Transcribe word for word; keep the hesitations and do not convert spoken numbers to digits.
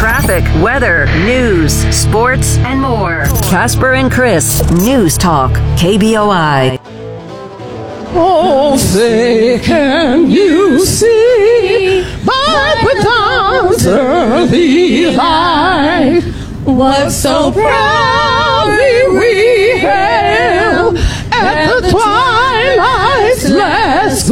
traffic, weather, news, sports, and more. Casper and Chris, News Talk, K B O I. Oh, say, can you see by the dawn's early light what so proud